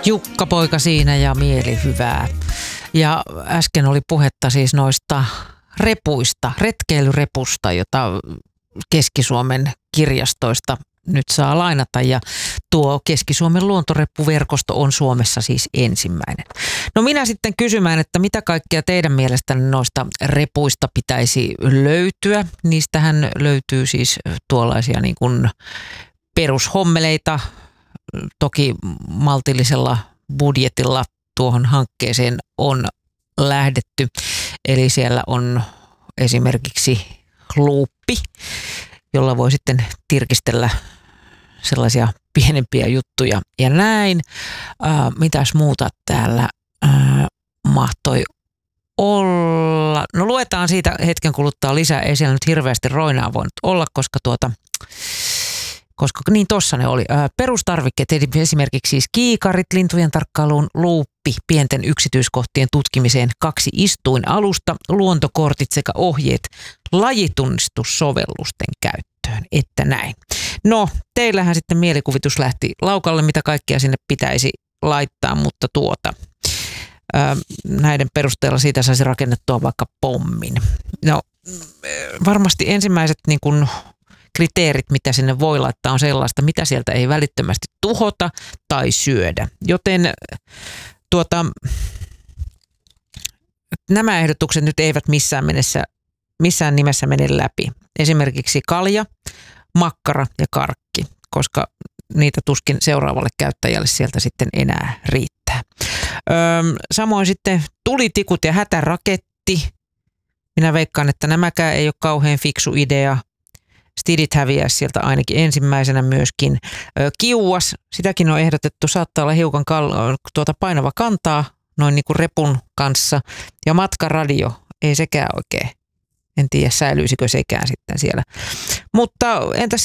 Jukka-poika siinä ja mieli hyvää. Ja äsken oli puhetta siis noista repuista, retkeilyrepusta, jota Keski-Suomen kirjastoista nyt saa lainata. Ja tuo Keski-Suomen luontoreppuverkosto on Suomessa siis ensimmäinen. No minä sitten kysymään, että mitä kaikkea teidän mielestänne noista repuista pitäisi löytyä. Niistähän löytyy siis tuollaisia niin kuin perushommeleita. Toki maltillisella budjetilla tuohon hankkeeseen on lähdetty. Eli siellä on esimerkiksi luuppi, jolla voi sitten tirkistellä sellaisia pienempiä juttuja ja näin. Mitäs muuta täällä mahtoi olla? No luetaan siitä hetken kuluttua lisää. Ei siellä nyt hirveästi roinaa voinut olla, koska niin tossa ne oli. Perustarvikkeet, esimerkiksi siis kiikarit, lintujen tarkkailuun, luuppi, pienten yksityiskohtien tutkimiseen, 2 istuinalusta, luontokortit sekä ohjeet lajitunnistussovellusten käyttöön, että näin. No, teillähän sitten mielikuvitus lähti laukalle, mitä kaikkea sinne pitäisi laittaa, mutta näiden perusteella siitä saisi rakennettua vaikka pommin. No, varmasti ensimmäiset niin kuin kriteerit, mitä sinne voi laittaa, on sellaista, mitä sieltä ei välittömästi tuhota tai syödä. Joten nämä ehdotukset nyt eivät missään nimessä mene läpi. Esimerkiksi kalja, makkara ja karkki, koska niitä tuskin seuraavalle käyttäjälle sieltä sitten enää riittää. Samoin sitten tulitikut ja hätäraketti. Minä veikkaan, että nämäkään ei ole kauhean fiksu idea. Stidit häviää sieltä ainakin ensimmäisenä myöskin. Kiuas, sitäkin on ehdotettu, saattaa olla hiukan painava kantaa noin niin kuin repun kanssa. Ja matkaradio, ei sekään oikein. En tiedä, säilyisikö sekään sitten siellä. Mutta entäs